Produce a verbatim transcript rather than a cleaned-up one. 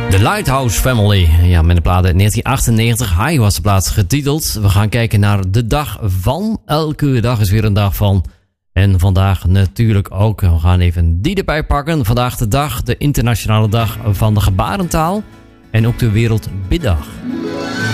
The Lighthouse Family. Ja, met de plaat uit negentien achtennegentig. High was de plaat getiteld. We gaan kijken naar de dag van. Elke dag is weer een dag van. En vandaag natuurlijk ook. We gaan even die erbij pakken. Vandaag de dag, de internationale dag van de gebarentaal. En ook de Wereldbiddag.